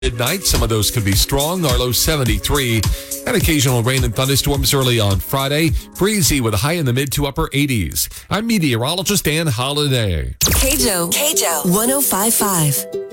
midnight. Some of those could be strong. Our low 73. And occasional rain and thunderstorms early on Friday. Breezy with a high in the mid to upper 80s. I'm meteorologist Dan Holiday. KJO 105.5.